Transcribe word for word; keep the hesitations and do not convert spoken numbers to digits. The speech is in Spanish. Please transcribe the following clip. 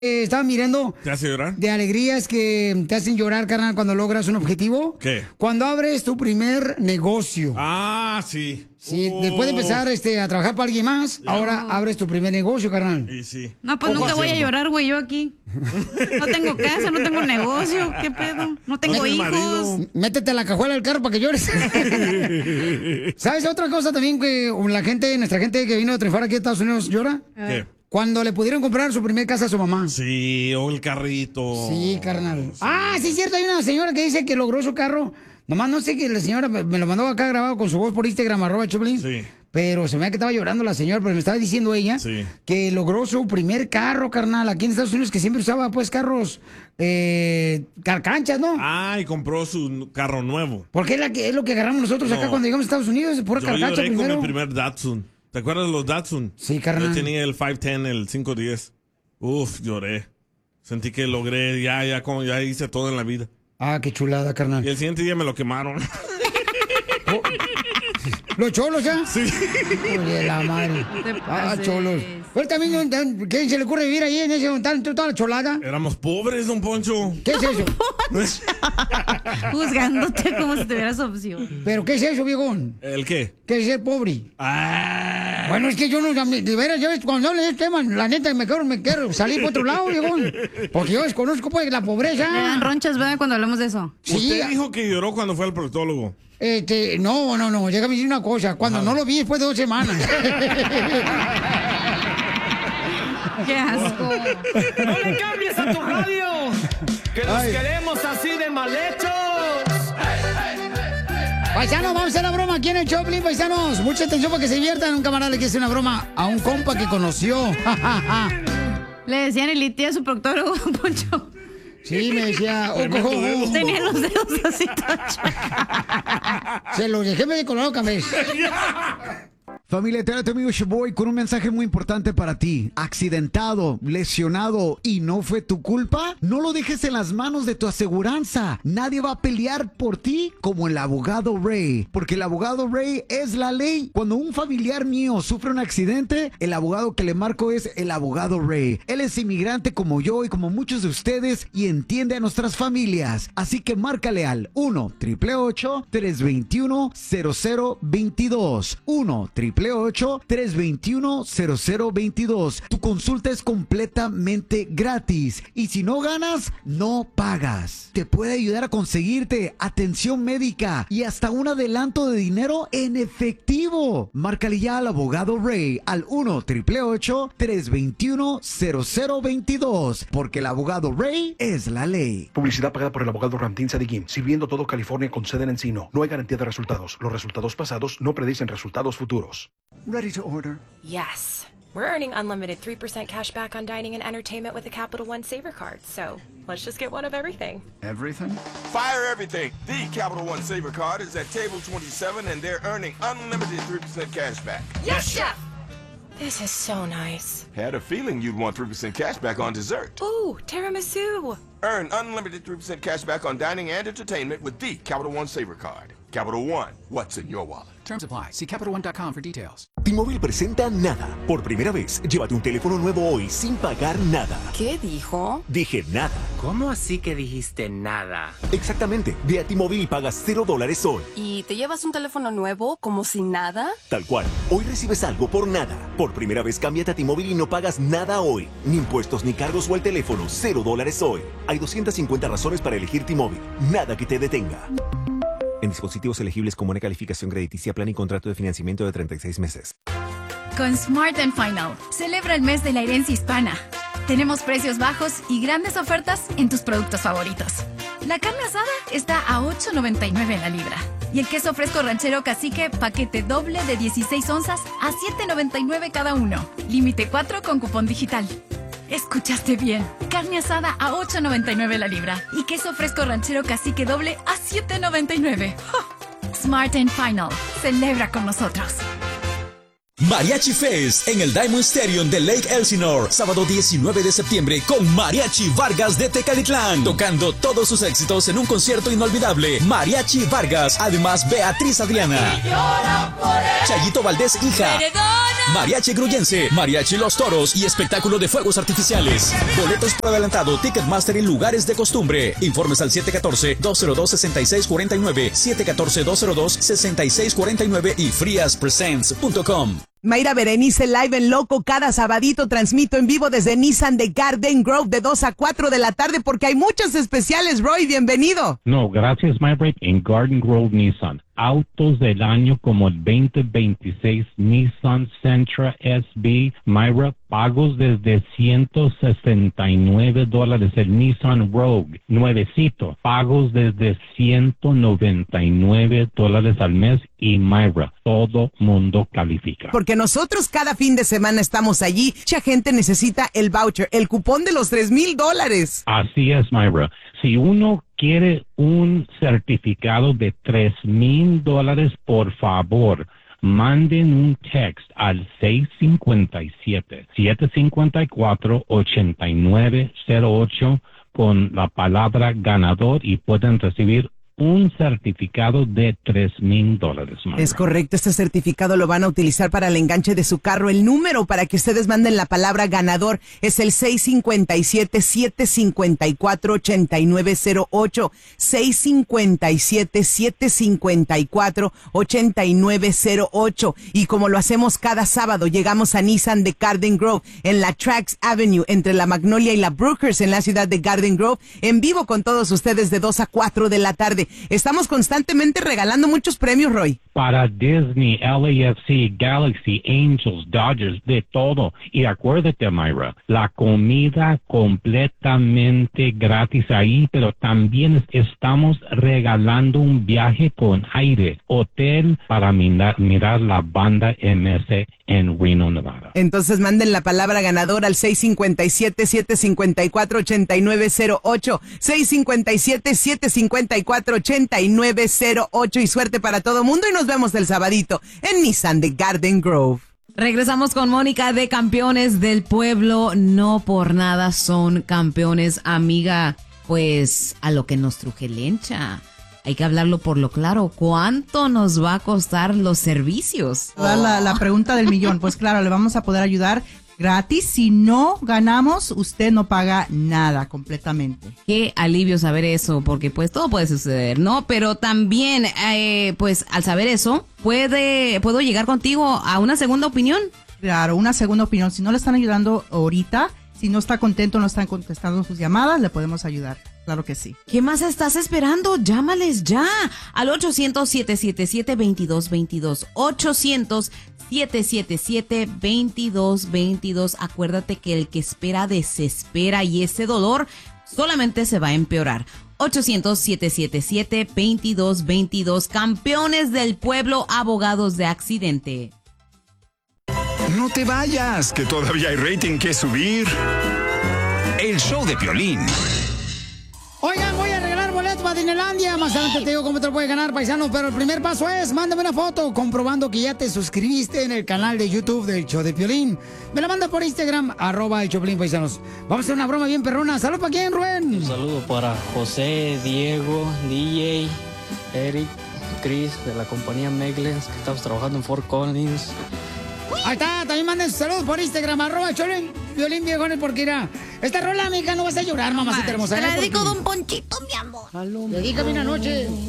Eh, estaba mirando. ¿Te hace llorar? De alegrías que te hacen llorar, carnal, cuando logras un objetivo. ¿Qué? Cuando abres tu primer negocio. Ah, sí. Sí, oh. después de empezar este, a trabajar para alguien más, Yeah. ahora abres tu primer negocio, carnal. Sí, sí. No, pues Poco nunca voy a haciendo. llorar, güey, yo aquí. No tengo casa, no tengo negocio, ¿qué pedo? No tengo hijos. Métete a la cajuela del carro para que llores. ¿Sabes otra cosa también que la gente, nuestra gente que vino a triunfar aquí a Estados Unidos llora? ¿Qué? Cuando le pudieron comprar su primer casa a su mamá. Sí, o el carrito. Sí, carnal. Ah, sí, es cierto. Hay una señora que dice que logró su carro. Nomás no sé que la señora me me lo mandó acá grabado con su voz por Instagram, arroba Choplin. Sí. Pero se me ve que estaba llorando la señora, pero me estaba diciendo ella Sí. que logró su primer carro, carnal, aquí en Estados Unidos, que siempre usaba, pues, carros eh, carcanchas, ¿no? Ah, y compró su carro nuevo. Porque es, la que, es lo que agarramos nosotros acá No. cuando llegamos a Estados Unidos, pura Yo carcancha lloré con primero. mi primer Datsun. ¿Te acuerdas de los Datsun? Sí, carnal. Yo tenía el quinientos diez, el quinientos diez. Uf, lloré. Sentí que logré, ya, ya, como ya hice todo en la vida. Ah, qué chulada, carnal. Y el siguiente día me lo quemaron. ¿Los cholos ya? Sí. Oye, la madre. Ah, cholos. Pero también, ¿qué se le ocurre vivir ahí en ese montal, toda la cholada? Éramos pobres, don Poncho. ¿Qué es eso? Juzgándote como si tuvieras opción. ¿Pero qué es eso, viejón? ¿El qué? ¿Qué es ser pobre? Ah. Bueno, es que yo no, de veras, yo cuando hablo de este tema, la neta, me quiero, me quiero salir por otro lado, viejón. Porque yo desconozco, pues, la pobreza. Me dan ronchas, ¿verdad? Cuando hablamos de eso. Sí, Usted dijo que lloró cuando fue al proctólogo. este, no, no, no, déjame decir una cosa. Cuando no lo vi después de dos semanas. ¡Qué asco! ¡No le cambies a tu radio! ¡Que los Ay. queremos así de mal hechos! Paisanos, vamos a hacer la broma aquí en el Choplin, paisanos. Mucha atención para que se diviertan. Un camarada le quiere hacer una broma a un compa que conoció. Le decían el litio a su proctólogo, Poncho. Sí, me decía, oh, cojo, oh. Tenía los dedos así todos. Se los dejé medio colorado, cabeza. Familia, te habla tu amigo Shaboy con un mensaje muy importante para ti. Accidentado, lesionado y no fue tu culpa, no lo dejes en las manos de tu aseguranza. Nadie va a pelear por ti como el abogado Ray, porque el abogado Ray es la ley. Cuando un familiar mío sufre un accidente, el abogado que le marco es el abogado Ray. Él es inmigrante como yo y como muchos de ustedes y entiende a nuestras familias. Así que márcale al uno, triple ocho, tres dos uno, cero cero dos dos. uno, triple ocho, tres dos uno, cero cero dos dos. Tu consulta es completamente gratis y si no ganas, no pagas. Te puede ayudar a conseguirte atención médica y hasta un adelanto de dinero en efectivo. Márcale ya al abogado Ray al uno, triple ocho, tres dos uno, cero cero dos dos, porque el abogado Ray es la ley. Publicidad pagada por el abogado Ramtín Sadiquín, sirviendo todo California con sede en Encino. No hay garantía de resultados. Los resultados pasados no predicen resultados futuros. Ready to order. Yes. We're earning unlimited three percent cash back on dining and entertainment with the Capital One Saver Card. So let's just get one of everything. Everything? Fire everything. The Capital One Saver Card is at table twenty-seven and they're earning unlimited three percent cash back. Yes, Chef! This is so nice. Had a feeling you'd want three percent cash back on dessert. Ooh, tiramisu. Earn unlimited three percent cash back on dining and entertainment with the Capital One Saver Card. Capital One, what's in your wallet? Terms apply. See Capital One dot com for details. T-Mobile presenta Nada. Por primera vez, llévate un teléfono nuevo hoy sin pagar nada. ¿Qué dijo? Dije nada. ¿Cómo así que dijiste nada? Exactamente. Ve a T-Mobile y pagas cero dólares hoy. ¿Y te llevas un teléfono nuevo como si nada? Tal cual. Hoy recibes algo por nada. Por primera vez, cámbiate a T-Mobile y no pagas nada hoy. Ni impuestos ni cargos o el teléfono. Cero dólares hoy. Hay doscientas cincuenta razones para elegir T-Mobile. Nada que te detenga. En dispositivos elegibles con buena calificación crediticia, plan y contrato de financiamiento de treinta y seis meses. Con Smart and Final, celebra el mes de la herencia hispana. Tenemos precios bajos y grandes ofertas en tus productos favoritos. La carne asada está a ocho noventa y nueve la libra. Y el queso fresco ranchero cacique, paquete doble de dieciséis onzas a siete noventa y nueve cada uno. Límite cuatro con cupón digital. Escuchaste bien. Carne asada a ocho noventa y nueve la libra. Y queso fresco ranchero cacique doble a siete noventa y nueve. ¡Oh! Smart and Final. Celebra con nosotros. Mariachi Fest en el Diamond Stadium de Lake Elsinore, sábado diecinueve de septiembre con Mariachi Vargas de Tecalitlán, tocando todos sus éxitos en un concierto inolvidable. Mariachi Vargas, además Beatriz Adriana, Chayito Valdés hija, Mariachi Gruyense, Mariachi Los Toros y espectáculo de fuegos artificiales. Boletos por adelantado, Ticketmaster en lugares de costumbre. Informes al siete uno cuatro, dos cero dos, seis seis cuatro nueve, siete uno cuatro, dos cero dos, seis seis cuatro nueve y frias presents punto com. Mayra Berenice live en Loco cada sabadito, transmito en vivo desde Nissan de Garden Grove de dos a cuatro de la tarde porque hay muchos especiales. Roy, bienvenido. No, gracias Mayra. En Garden Grove Nissan, autos del año como el veinte veintiséis Nissan Sentra S B, Mayra, pagos desde ciento sesenta y nueve dólares. El Nissan Rogue, nuevecito, pagos desde ciento noventa y nueve dólares al mes. Y Mayra, todo mundo califica. Porque nosotros cada fin de semana estamos allí. Mucha gente necesita el voucher, el cupón de los tres mil dólares. Así es, Mayra. Si uno quiere un certificado de tres mil dólares, por favor, manden un text al seis cinco siete, siete cinco cuatro, ocho nueve cero ocho con la palabra ganador y pueden recibir un certificado de tres mil dólares. Es correcto, este certificado lo van a utilizar para el enganche de su carro. El número para que ustedes manden la palabra ganador es el seis cinco siete, siete cinco cuatro, ocho nueve cero ocho, seis cinco siete, siete cinco cuatro, ocho nueve cero ocho. Y como lo hacemos cada sábado, llegamos a Nissan de Garden Grove en la Trax Avenue, entre la Magnolia y la Brookers en la ciudad de Garden Grove, en vivo con todos ustedes de dos a cuatro de la tarde. Estamos constantemente regalando muchos premios, Roy. Para Disney, L A F C, Galaxy, Angels, Dodgers, de todo. Y acuérdate, Mayra, la comida completamente gratis ahí, pero también estamos regalando un viaje con aire, hotel para mirar, mirar la banda M S en Reno, Nevada. Entonces manden la palabra ganador al seis cinco siete, siete cinco cuatro, ocho nueve cero ocho, seis cinco siete, siete cinco cuatro, ocho nueve cero ocho y suerte para todo mundo y nos vemos el sabadito en Nissan de Garden Grove. Regresamos con Mónica de Campeones del Pueblo. No por nada son campeones, amiga. Pues a lo que nos truje lencha. Hay que hablarlo por lo claro. ¿Cuánto nos va a costar los servicios? La, la pregunta del millón. Pues claro, le vamos a poder ayudar gratis. Si no ganamos, usted no paga nada completamente. Qué alivio saber eso, porque pues todo puede suceder, ¿no? Pero también, eh, pues al saber eso, puede, ¿puedo llegar contigo a una segunda opinión? Claro, una segunda opinión. Si no le están ayudando ahorita, si no está contento, no están contestando sus llamadas, le podemos ayudar. Claro que sí. ¿Qué más estás esperando? Llámales ya al ochocientos, siete siete siete, veintidós veintidós. ochocientos, siete siete siete, veintidós veintidós. Acuérdate que el que espera desespera y ese dolor solamente se va a empeorar. ochocientos, siete siete siete, veintidós veintidós. Campeones del Pueblo, abogados de accidente. No te vayas, que todavía hay rating que subir. El show de Piolín. Oigan, voy a regalar boletos para Disneylandia. Más adelante te digo cómo te lo puedes ganar, paisanos. Pero el primer paso es, mándame una foto comprobando que ya te suscribiste en el canal de YouTube del show de Piolín. Me la manda por Instagram, arroba el Choplin, paisanos. Vamos a hacer una broma bien perrona. ¿Salud para quién, Rubén? Un saludo para José, Diego, D J, Eric, Chris, de la compañía Meglens, que estamos trabajando en Fort Collins. Ahí está, también manden saludos por Instagram, arroba Choplin, Piolín, viejones, porque irá. Esta rola, amiga, no vas a llorar, mamacita hermosa. Te la ¿eh? dedico, don Ponchito, mi amor. Dedícame una noche.